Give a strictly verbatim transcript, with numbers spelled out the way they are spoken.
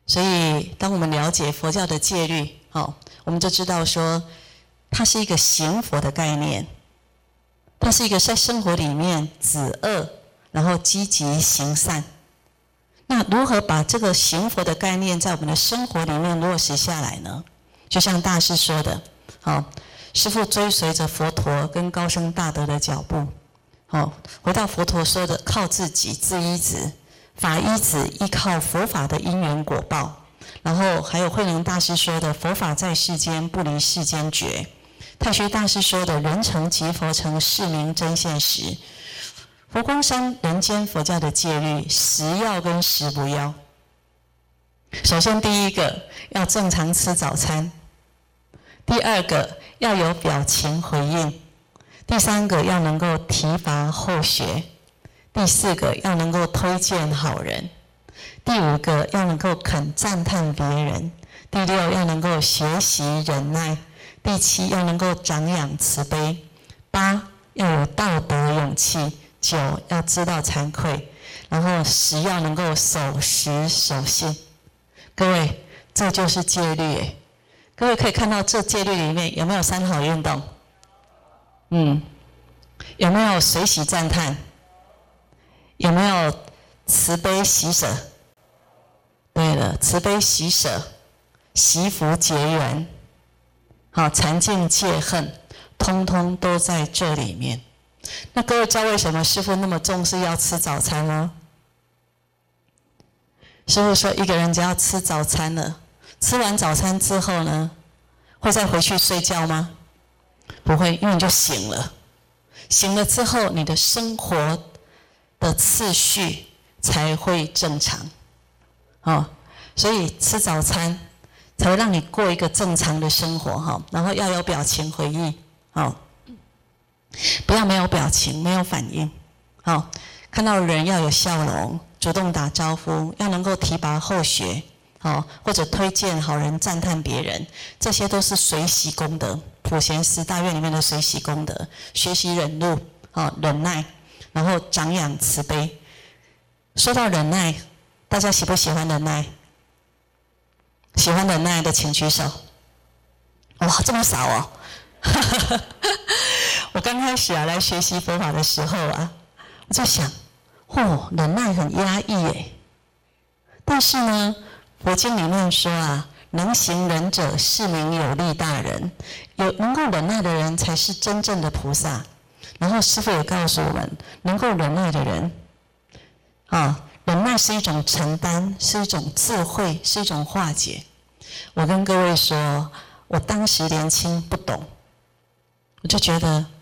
所以，当我们了解佛教的戒律，哦，我们就知道说，它是一个行佛的概念，它是一个在生活里面止恶，然后积极行善。那如何把这个行佛的概念在我们的生活里面落实下来呢？就像大师说的，好，师父追随着佛陀跟高僧大德的脚步，好，回到佛陀说的靠自己自依止，法依止依靠佛法的因缘果报，然后还有慧能大师说的佛法在世间不离世间觉，太虚大师说的人成即佛成是名真现实。佛光山人间佛教的戒律，食要跟食不要。首先第一个要正常吃早餐，第二个要有表情回应，第三个要能够提拔后学，第四个要能够推荐好人，第五个要能够肯赞叹别人，第六要能够学习忍耐，第七要能够长养慈悲，八要有道德勇气，九要知道惭愧，然后十要能够守时守信。各位，这就是戒律耶。各位可以看到这戒律里面有没有三好运动？嗯，有没有随喜赞叹？有没有慈悲喜舍？对了，慈悲喜舍，惜福结缘，好，禅净戒恨，通通都在这里面。那各位知道为什么师父那么重视要吃早餐吗？师父说，一个人只要吃早餐了，吃完早餐之后呢，会再回去睡觉吗？不会，因为你就醒了。醒了之后，你的生活的次序才会正常。哦，所以吃早餐才会让你过一个正常的生活哈。然后要有表情回应，哦，不要没有表情，没有反应。哦，看到人要有笑容，主动打招呼，要能够提拔后学，哦，或者推荐好人、赞叹别人，这些都是随喜功德。普贤十大愿里面的随喜功德，学习忍辱，哦，忍耐，然后长养慈悲。说到忍耐，大家喜不喜欢忍耐？喜欢忍耐的请举手。哇，这么少哦！我刚开始啊来学习佛法的时候啊，我在想，哦，忍耐很压抑耶。但是呢，佛经里面说啊，能行忍者是名有力大人，有能够忍耐的人才是真正的菩萨。然后师父也告诉我们，能够忍耐的人，啊，忍耐是一种承担，是一种智慧，是一种化解。我跟各位说，我当时年轻不懂，我就觉得